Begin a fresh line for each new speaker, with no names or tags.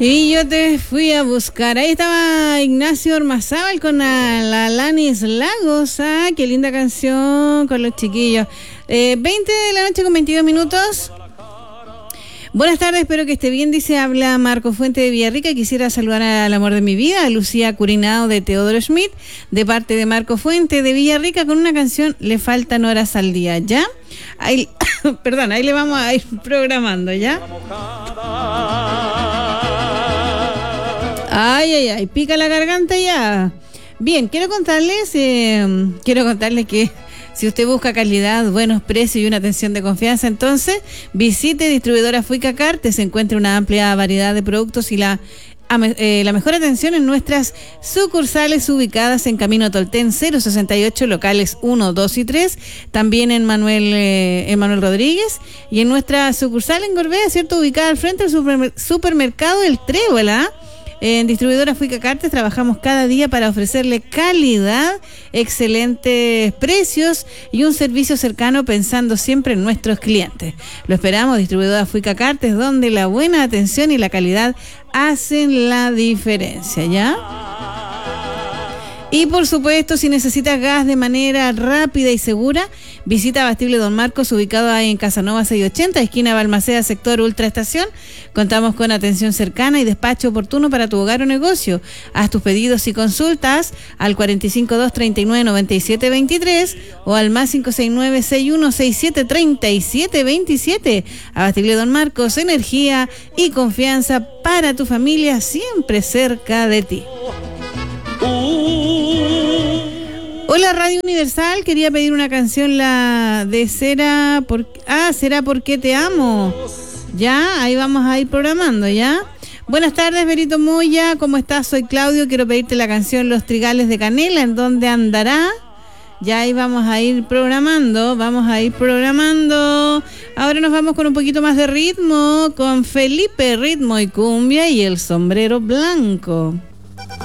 Y yo te fui a buscar. Ahí estaba Ignacio Ormazábal con la Alanis Lagos. Ah, qué linda canción con los chiquillos. 20 de la noche con 22 minutos. Buenas tardes, espero que esté bien, dice, habla Marco Fuente de Villarrica. Quisiera saludar al amor de mi vida, a Lucía Curinao de Teodoro Schmidt, de parte de Marco Fuente de Villarrica, con una canción Le faltan horas al día, ¿ya? Ahí, perdón, ahí le vamos a ir programando, ¿ya? Ay, pica la garganta ya. Bien, quiero contarles que si usted busca calidad, buenos precios y una atención de confianza, entonces visite Distribuidora Fuicacarte. Se encuentra una amplia variedad de productos y la mejor atención en nuestras sucursales ubicadas en Camino Tolten 068, locales 1, 2 y 3, también en Manuel Rodríguez, y en nuestra sucursal en Gorbea, ¿cierto?, ubicada al frente del supermercado El Trébol, ¿ah? En Distribuidora Fuicacarte trabajamos cada día para ofrecerle calidad, excelentes precios y un servicio cercano pensando siempre en nuestros clientes. Lo esperamos, Distribuidora Fuicacarte, donde la buena atención y la calidad hacen la diferencia, ¿ya? Y por supuesto, si necesitas gas de manera rápida y segura, visita Abastible Don Marcos, ubicado ahí en Casanova 680, esquina Balmaceda, sector Ultra Estación. Contamos con atención cercana y despacho oportuno para tu hogar o negocio. Haz tus pedidos y consultas al 452-3997-23 o al más 569-6167-3727. Abastible Don Marcos, energía y confianza para tu familia, siempre cerca de ti. Hola Radio Universal, quería pedir una canción, la de Será porque te amo. Ya, ahí vamos a ir programando, ¿ya? Buenas tardes, Berito Moya, ¿cómo estás? Soy Claudio, quiero pedirte la canción Los Trigales de Canela, ¿en dónde andará? Ya ahí vamos a ir programando. Ahora nos vamos con un poquito más de ritmo, con Felipe, ritmo y cumbia y el sombrero blanco.